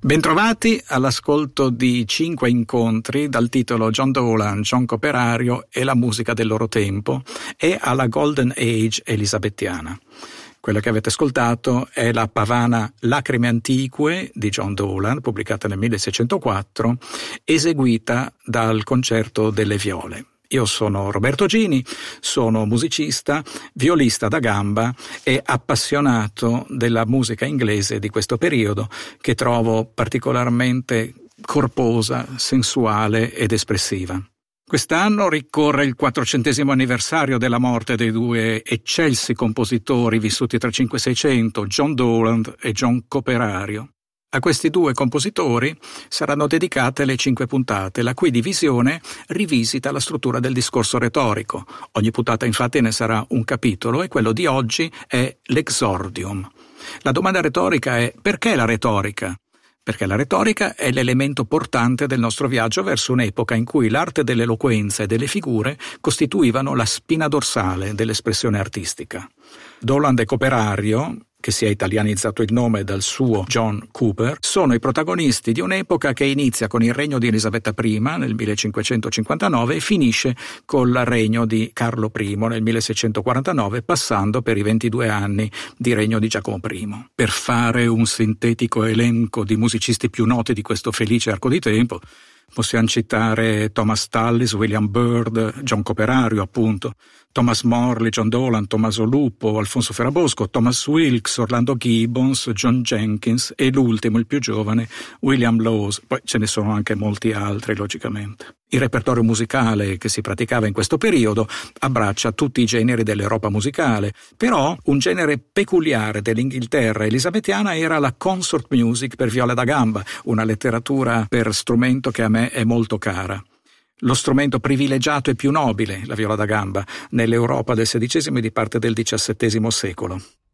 Bentrovati all'ascolto di 5 incontri dal titolo John Dowland, John Coperario e la musica del loro tempo e alla Golden Age elisabettiana. Quella che avete ascoltato è la pavana Lacrime Antique di John Dowland, pubblicata nel 1604, eseguita dal Concerto delle Viole. Io sono Roberto Gini, sono musicista, violista da gamba e appassionato della musica inglese di questo periodo, che trovo particolarmente corposa, sensuale ed espressiva. Quest'anno ricorre il 400° anniversario della morte dei due eccelsi compositori vissuti tra 500 e 600, John Dowland e John Coperario. A questi due compositori saranno dedicate le 5 puntate, la cui divisione rivisita la struttura del discorso retorico. Ogni puntata infatti ne sarà un capitolo e quello di oggi è l'exordium. La domanda retorica è: perché la retorica? Perché la retorica è l'elemento portante del nostro viaggio verso un'epoca in cui l'arte dell'eloquenza e delle figure costituivano la spina dorsale dell'espressione artistica. Dowland e Coperario, che si è italianizzato il nome dal suo John Cooper, sono i protagonisti di un'epoca che inizia con il regno di Elisabetta I nel 1559 e finisce col regno di Carlo I nel 1649, passando per i 22 anni di regno di Giacomo I. Per fare un sintetico elenco di musicisti più noti di questo felice arco di tempo, possiamo citare Thomas Tallis, William Byrd, John Coperario appunto, Thomas Morley, John Dowland, Tommaso Lupo, Alfonso Ferrabosco, Thomas Wilkes, Orlando Gibbons, John Jenkins e l'ultimo, il più giovane, William Laws. Poi ce ne sono anche molti altri, logicamente. Il repertorio musicale che si praticava in questo periodo abbraccia tutti i generi dell'Europa musicale, però un genere peculiare dell'Inghilterra elisabettiana era la consort music per viola da gamba, una letteratura per strumento che a me è molto cara. Lo strumento privilegiato e più nobile, la viola da gamba, nell'Europa del XVI e di parte del XVII secolo.